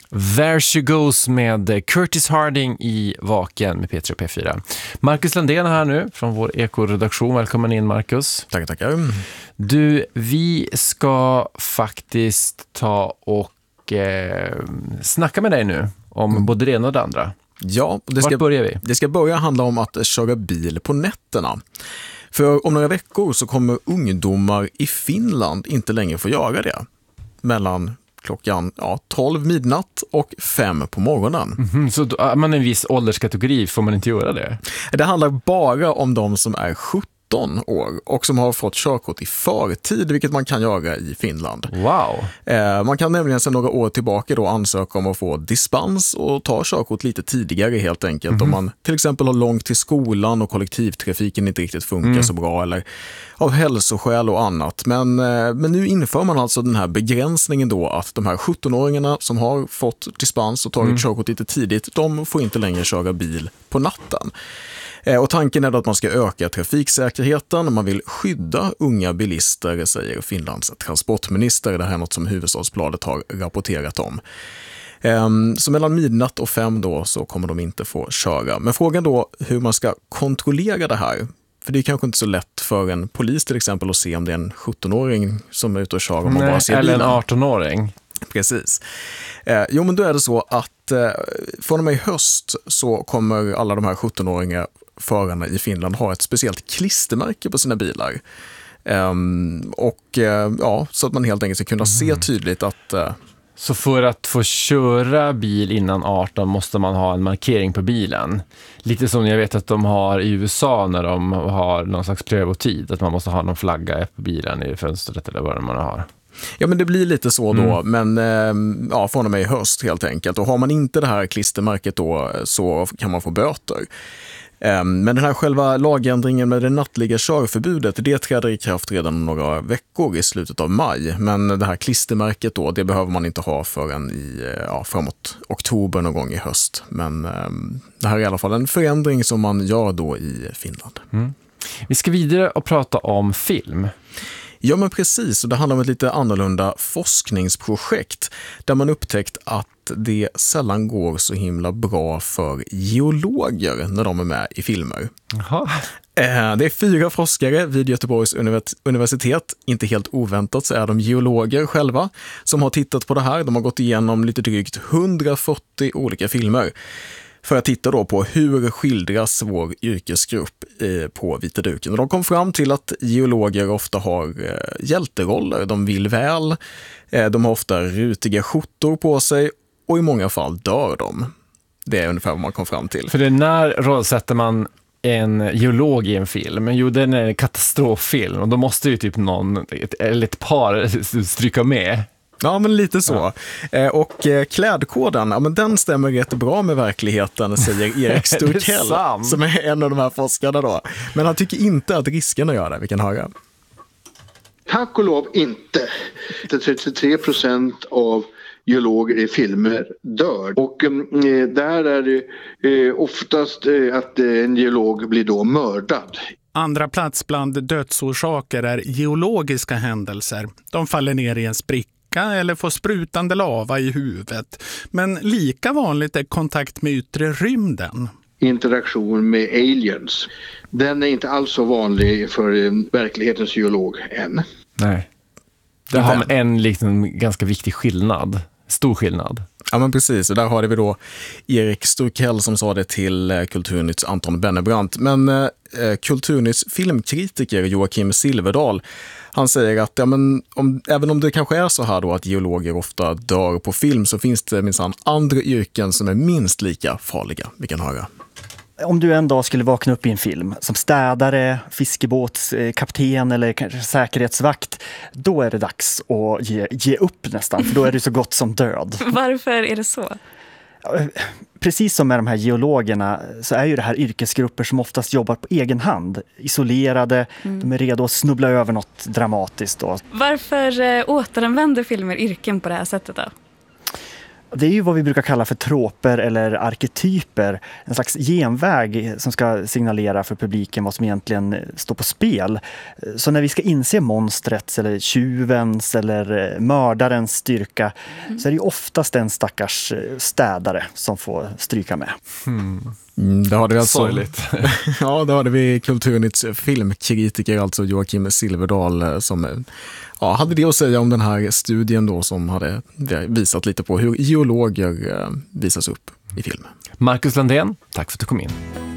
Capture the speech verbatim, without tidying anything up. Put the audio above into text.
There She Goes med Curtis Harding i Vaken med P tre och P fyra. Marcus Landén är här nu från vår ekoredaktion. Välkommen in, Marcus. Tackar, tackar. Du, vi ska faktiskt ta och eh, snacka med dig nu om mm. både det ena och det andra. Ja, det ska, Vart börjar vi? Det ska börja handla om att köra bil på nätterna. För om några veckor så kommer ungdomar i Finland inte längre få göra det. Mellan klockan ja, tolv midnatt och fem på morgonen. Mm-hmm, så då, är man en viss ålderskategori får man inte göra det? Det handlar bara om de som är sjutton år och som har fått körkort i förtid, vilket man kan göra i Finland. Wow! Eh, man kan nämligen sedan några år tillbaka då ansöka om att få dispens och ta körkort lite tidigare helt enkelt. Mm-hmm. Om man till exempel har långt till skolan och kollektivtrafiken inte riktigt funkar mm. så bra eller av hälsoskäl och annat. Men, eh, men nu inför man alltså den här begränsningen då att de här sjutton-åringarna som har fått dispens och tagit mm. körkort lite tidigt, de får inte längre köra bil på natten. Och tanken är då att man ska öka trafiksäkerheten. Man vill skydda unga bilister, säger Finlands transportminister. Det här är något som Hufvudstadsbladet har rapporterat om. Så mellan midnatt och fem då så kommer de inte få köra. Men frågan då hur man ska kontrollera det här. För det är kanske inte så lätt för en polis till exempel att se om det är en sjutton-åring som är ute och kör om man Nej, bara ser eller bilen. en arton-åring. Precis. Eh, jo, men då är det så att eh, från och med i höst så kommer alla de här sjutton-åringar förarna i Finland ha ett speciellt klistermärke på sina bilar. Um, och uh, ja, så att man helt enkelt ska kunna se mm. tydligt att... Uh, så för att få köra bil innan arton måste man ha en markering på bilen. Lite som jag vet att de har i U S A när de har någon slags prövotid. Att man måste ha någon flagga på bilen i fönstret eller vad man har. Ja, men det blir lite så då, mm. men eh, ja, från och med i höst helt enkelt. Och har man inte det här klistermärket då så kan man få böter. Men den här själva lagändringen med det nattliga körförbudet, det träder i kraft redan om några veckor i slutet av maj. Men det här klistermärket då, det behöver man inte ha förrän i, ja, framåt oktober någon gång i höst. Men det här är i alla fall en förändring som man gör då i Finland. Mm. Vi ska vidare och prata om film. Ja, men precis. Och det handlar om ett lite annorlunda forskningsprojekt där man upptäckt att det sällan går så himla bra för geologer när de är med i filmer. Jaha. Det är fyra forskare vid Göteborgs universitet, inte helt oväntat så är de geologer själva, som har tittat på det här. De har gått igenom lite drygt hundrafyrtio olika filmer för att titta då på hur skildras vår yrkesgrupp på vita duken. Och de kom fram till att geologer ofta har hjälteroller, de vill väl, de har ofta rutiga skjortor på sig och i många fall dör de. Det är ungefär vad man kom fram till. För det när rollsätter man en geolog i en film? Jo, den är en katastroffilm och då måste ju typ någon, eller ett par stryka med. Ja, men lite så. Ja. Och klädkoden, ja, men den stämmer rätt bra med verkligheten, säger Erik Sturkell, som är en av de här forskarna då. Men han tycker inte att riskerna gör det. Vi kan höra. Tack och lov inte. trettiotre procent av geologer i filmer dör. Och eh, där är det eh, oftast eh, att en geolog blir då mördad. Andra plats bland dödsorsaker är geologiska händelser. De faller ner i en spricka eller får sprutande lava i huvudet. Men lika vanligt är kontakt med yttre rymden. Interaktion med aliens. Den är inte alls så vanlig för verklighetens geolog än. Nej. Det har man en liksom ganska viktig skillnad. Stor skillnad. Ja, men precis. Och där har vi då Erik Sturkell som sa det till Kulturnytts Anton Bennebrant. Men eh, Kulturnytts filmkritiker Joakim Silverdal, han säger att ja, men om, även om det kanske är så här då att geologer ofta dör på film så finns det minsann andra yrken som är minst lika farliga. Vi kan höra. Om du en dag skulle vakna upp i en film som städare, fiskebåtskapten eller kanske säkerhetsvakt, då är det dags att ge, ge upp nästan, för då är du så gott som död. Varför är det så? Precis som med de här geologerna så är ju det här yrkesgrupper som oftast jobbar på egen hand, isolerade, mm. de är redo att snubbla över något dramatiskt då. Varför återanvänder filmer yrken på det här sättet då? Det är ju vad vi brukar kalla för troper eller arketyper. En slags genväg som ska signalera för publiken vad som egentligen står på spel. Så när vi ska inse monstrets eller tjuvens eller mördarens styrka mm. så är det ju oftast en stackars städare som får stryka med. Mm. Mm, det hade vi alltså, sorgligt. Ja, då hade vi Kulturnytts filmkritiker, alltså Joakim Silverdal, som ja, hade det att säga om den här studien då, som hade visat lite på hur geologer visas upp i film. Marcus Landén, tack för att du kom in.